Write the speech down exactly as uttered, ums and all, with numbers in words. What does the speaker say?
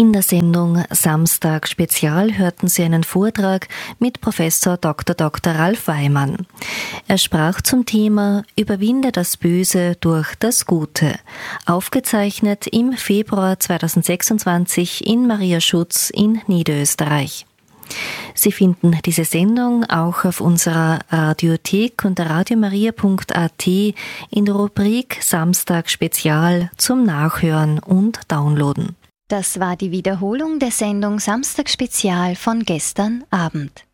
In der Sendung Samstag Spezial hörten Sie einen Vortrag mit Professor Doktor Doktor Ralf Weimann. Er sprach zum Thema Überwinde das Böse durch das Gute, aufgezeichnet im Februar zweitausendsechsundzwanzig in Mariaschutz in Niederösterreich. Sie finden diese Sendung auch auf unserer Radiothek unter radiomaria punkt a t in der Rubrik Samstag Spezial zum Nachhören und Downloaden. Das war die Wiederholung der Sendung Samstag Spezial von gestern Abend.